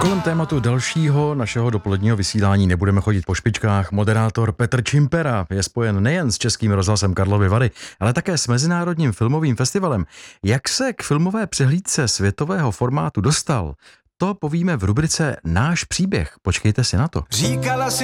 Kolem tématu dalšího našeho dopoledního vysílání nebudeme chodit po špičkách. Moderátor Petr Čimpera je spojen nejen s Českým rozhlasem Karlovy Vary, ale také s Mezinárodním filmovým festivalem. Jak se k filmové přehlídce světového formátu dostal, to povíme v rubrice Náš příběh. Počkejte si na to. Říkala si